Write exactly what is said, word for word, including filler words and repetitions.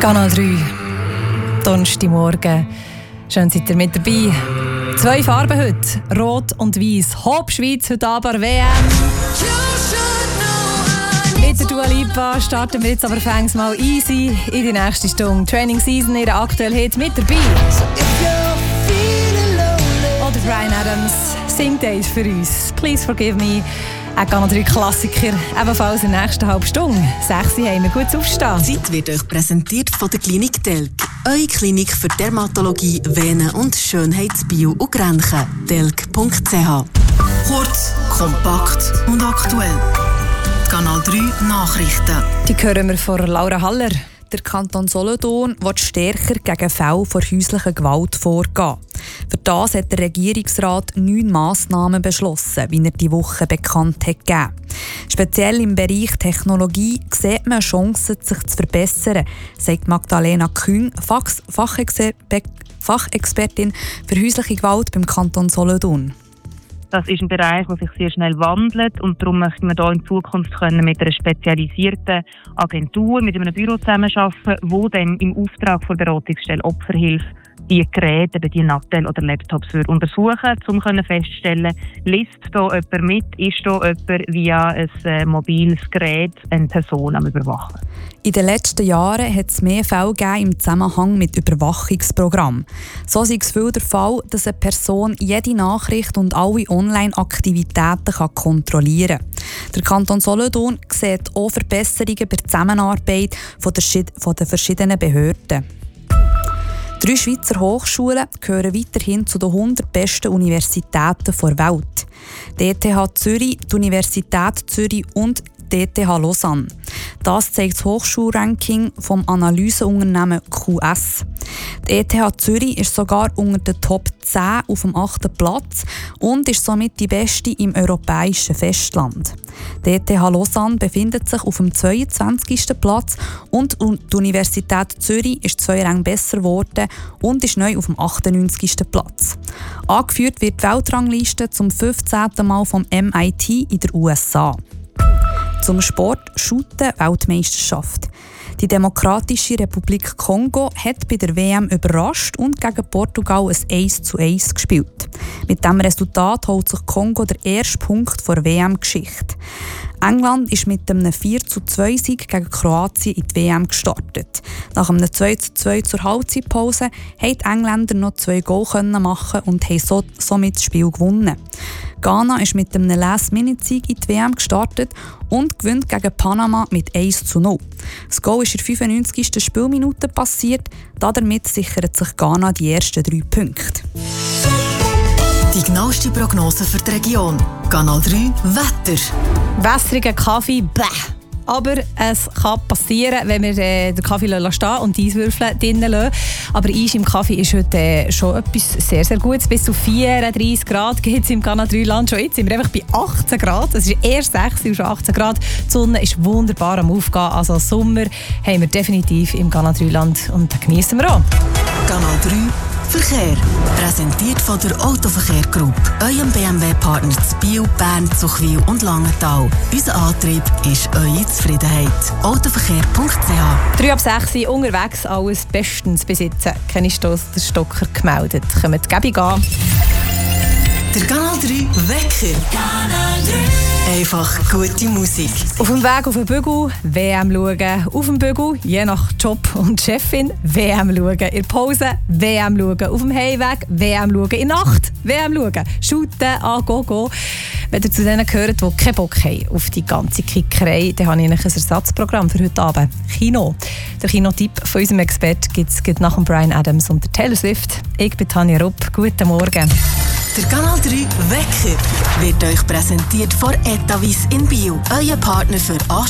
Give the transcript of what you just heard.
Kanal drei, Donnerstagmorgen. Schön seid ihr mit dabei. Zwei Farben heute, Rot und Weiß. Hopp Schweiz heute Abend W M. Mit der Dua Lipa starten wir jetzt aber fängs mal easy in die nächste Stunde. Training Season, ihre aktuelle Hit mit dabei. Oder Bryan Adams, Sing Days für uns. Please forgive me. Auch Kanal drei Klassiker, ebenfalls in der nächsten halben Stunde. sechs Uhr haben wir gut aufstehen. Die Zeit wird euch präsentiert von der Klinik Delk. Eure Klinik für Dermatologie, Venen- und Schönheitsbio- und Grenchen. delk punkt c h. Kurz, kompakt und aktuell. Kanal drei Nachrichten. Die hören wir von Laura Haller. Der Kanton Solothurn will stärker gegen Fälle von häuslicher Gewalt vorgehen. Für das hat der Regierungsrat neun Massnahmen beschlossen, wie er diese Woche bekannt hat gegeben. Speziell im Bereich Technologie sieht man Chancen, sich zu verbessern, sagt Magdalena Küng, Fach- Fachexper- Fachexpertin für häusliche Gewalt beim Kanton Solothurn. Das ist ein Bereich, der sich sehr schnell wandelt und darum möchten wir hier in Zukunft können mit einer spezialisierten Agentur, mit einem Büro zusammenarbeiten, wo dann im Auftrag der Beratungsstelle Opferhilfe die Geräte, eben die Nattel oder Laptops untersuchen, um festzustellen, liest hier jemand mit, ist hier jemand via ein äh, mobiles Gerät eine Person am Überwachen. In den letzten Jahren hat es mehr Fälle gegeben im Zusammenhang mit Überwachungsprogrammen. So ist es viel der Fall, dass eine Person jede Nachricht und alle Online-Aktivitäten kann kontrollieren kann. Der Kanton Solothurn sieht auch Verbesserungen bei der Zusammenarbeit von der, von den verschiedenen Behörden. Drei Schweizer Hochschulen gehören weiterhin zu den hundert besten Universitäten der Welt. Die E T H Zürich, die Universität Zürich und die E T H Lausanne. Das zeigt das Hochschulranking vom Analyseunternehmen Q S. Die E T H Zürich ist sogar unter den Top zehn auf dem achten Platz und ist somit die beste im europäischen Festland. Die E T H Lausanne befindet sich auf dem zweiundzwanzigsten Platz und die Universität Zürich ist zwei Ränge besser geworden und ist neu auf dem achtundneunzigsten Platz. Angeführt wird die Weltrangliste zum fünfzehnten Mal vom M I T in den U S A. Zum Sport Shooten Weltmeisterschaft. Die Demokratische Republik Kongo hat bei der W M überrascht und gegen Portugal ein eins zu eins gespielt. Mit diesem Resultat holt sich Kongo den ersten Punkt der W M-Geschichte. England ist mit einem vier zu zwei Sieg gegen Kroatien in die W M gestartet. Nach einem zwei zu zwei zur Halbzeitpause konnten die Engländer noch zwei Goal machen und haben so, somit das Spiel gewonnen. Ghana ist mit einem Last-Minute-Sieg in die W M gestartet und gewinnt gegen Panama mit eins zu null. Das Goal ist in der fünfundneunzigsten Spielminute passiert. Damit sichert sich Ghana die ersten drei Punkte. Die genaueste Prognose für die Region. Kanal drei Wetter. Wässriger Kaffee, bäh. Aber es kann passieren, wenn wir äh, den Kaffee stehen und die Eiswürfel drinnen lassen. Aber Eis im Kaffee ist heute äh, schon etwas sehr, sehr Gutes. Bis zu vierunddreissig Grad geht es im Kanal drei Land. Schon jetzt sind wir einfach bei achtzehn Grad. Es ist erst sechs und schon achtzehn Grad. Die Sonne ist wunderbar am Aufgehen. Also Sommer haben wir definitiv im Kanal drei Land und das genießen wir auch. Kanal drei Verkehr. Präsentiert von der Autoverkehr Group. Eurem B M W-Partner zu Biel, Bern, Zuchwil und Langenthal. Unser Antrieb ist eure Zufriedenheit. autoverkehr punkt c h. drei ab sechs unterwegs, alles bestens besitzen. Keine Stoss, der Stocker gemeldet. Kommt die Gebung an. Der Kanal drei Wecker. Kanal drei. Einfach gute Musik. Auf dem Weg auf den Bügel W M schauen. Auf dem Bügel, je nach Job und Chefin, W M schauen. In der Pause W M schauen. Auf dem Heimweg W M schauen. In der Nacht W M schauen. Shooten, an, go, go. Wenn ihr zu denen gehört, die keinen Bock haben auf die ganze Kickerei, dann habe ich ein Ersatzprogramm für heute Abend. Kino. Der Kinotipp von unserem Experten gibt es nach dem Bryan Adams und der Taylor Swift. Ich bin Tanja Rupp. Guten Morgen. Der Kanal drei Wecker wird euch präsentiert von Etavis in Biel. Euer Partner für